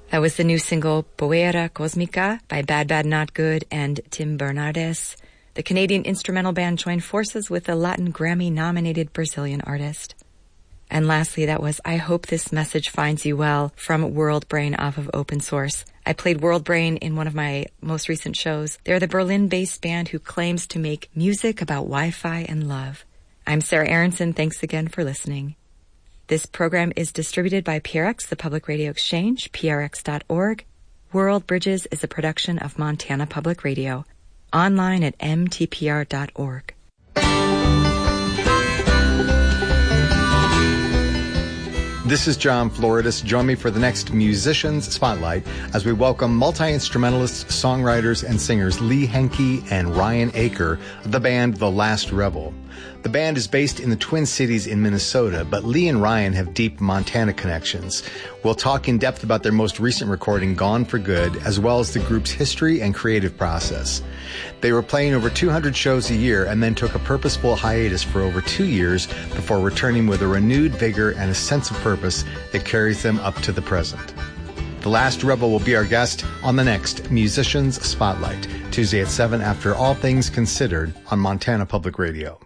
That was the new single Poeira Cosmica by Bad Bad Not Good and Tim Bernardes. The Canadian instrumental band joined forces with the Latin Grammy-nominated Brazilian artist. And lastly, that was I Hope This Message Finds You Well from World Brain off of Open Source. I played World Brain in one of my most recent shows. They're the Berlin-based band who claims to make music about Wi-Fi and love. I'm Sarah Aronson. Thanks again for listening. This program is distributed by PRX, the Public Radio Exchange, prx.org. World Bridges is a production of Montana Public Radio. Online at mtpr.org. This is John Floridis. Join me for the next Musicians Spotlight as we welcome multi-instrumentalists, songwriters, and singers Lee Henke and Ryan Aker of the band The Last Rebel. The band is based in the Twin Cities in Minnesota, but Lee and Ryan have deep Montana connections. We'll talk in depth about their most recent recording, Gone for Good, as well as the group's history and creative process. They were playing over 200 shows a year and then took a purposeful hiatus for over 2 years before returning with a renewed vigor and a sense of purpose that carries them up to the present. The Last Rebel will be our guest on the next Musicians Spotlight, Tuesday at 7 after All Things Considered on Montana Public Radio.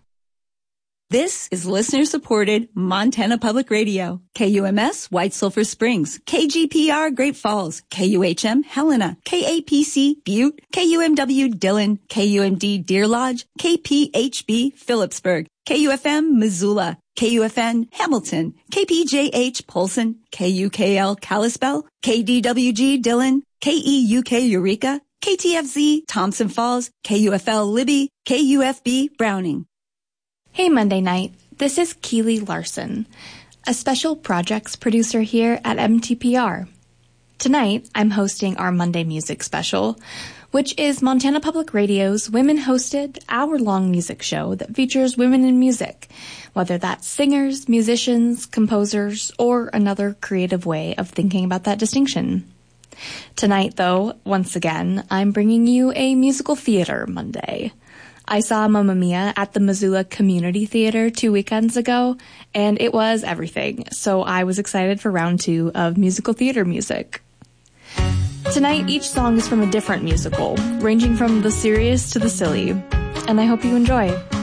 This is listener-supported Montana Public Radio. KUMS, White Sulphur Springs. KGPR, Great Falls. KUHM, Helena. KAPC, Butte. KUMW, Dillon. KUMD, Deer Lodge. KPHB, Phillipsburg. KUFM, Missoula. KUFN, Hamilton. KPJH, Polson. KUKL, Kalispell. KDWG, Dillon. KEUK, Eureka. KTFZ, Thompson Falls. KUFL, Libby. KUFB, Browning. Hey Monday Night, this is Keely Larson, a special projects producer here at MTPR. Tonight, I'm hosting our Monday Music Special, which is Montana Public Radio's women-hosted, hour-long music show that features women in music, whether that's singers, musicians, composers, or another creative way of thinking about that distinction. Tonight, though, once again, I'm bringing you a musical theater Monday. I saw Mamma Mia at the Missoula Community Theater 2 weekends ago, and it was everything, so I was excited for round 2 of musical theater music. Tonight, each song is from a different musical, ranging from the serious to the silly, and I hope you enjoy.